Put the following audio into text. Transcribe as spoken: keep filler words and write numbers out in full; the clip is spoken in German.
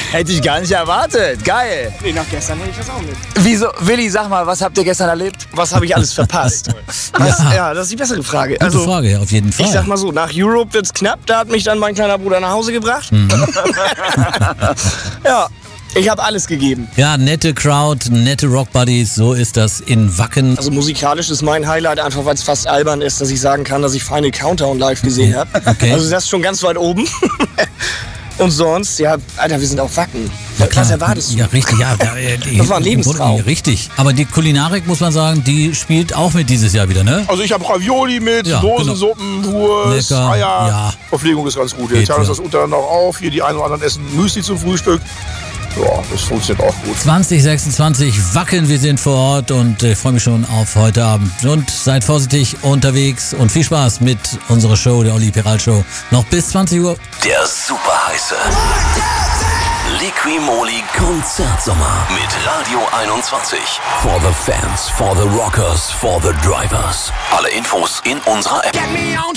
Hätte ich gar nicht erwartet. Geil. Nee, nach gestern hätte ich das auch mit. Wieso? Willi, sag mal, was habt ihr gestern erlebt? Was habe ich alles verpasst? Was, ja. ja, das ist die bessere Frage. Gute also, Frage, ja, auf jeden Fall. Ich sag mal so, nach Europe wird's knapp. Da hat mich dann mein kleiner Bruder nach Hause gebracht. Mhm. Ja, ich habe alles gegeben. Ja, nette Crowd, nette Rock-Buddies, so ist das in Wacken. Also musikalisch ist mein Highlight einfach, weil es fast albern ist, dass ich sagen kann, dass ich Final Countdown live gesehen habe. Okay. Also das ist schon ganz weit oben. Und sonst, ja, Alter, wir sind auf Wacken. Ja, klar. Was erwartest du? Ja, richtig, ja. ja die, Das war ein Lebenstraum. Richtig. Aber die Kulinarik, muss man sagen, die spielt auch mit dieses Jahr wieder, ne? Also ich habe Ravioli mit, Ja, Dosensuppen, Wurst, Lecker, Eier. ja. Verpflegung ist ganz gut. Geht, Wir teilen uns ja. das untereinander auch auf. Hier die einen oder anderen essen Müsli zum Frühstück. Ja, das funktioniert auch gut. zwanzig sechsundzwanzig Wacken, wir sind vor Ort und ich äh, freue mich schon auf heute Abend. Und seid vorsichtig unterwegs und viel Spaß mit unserer Show, der Olli Peral Show. Noch bis zwanzig Uhr. Der super heiße Liqui-Moly Konzertsommer mit Radio einundzwanzig. For the fans, for the rockers, for the drivers. Alle Infos in unserer App.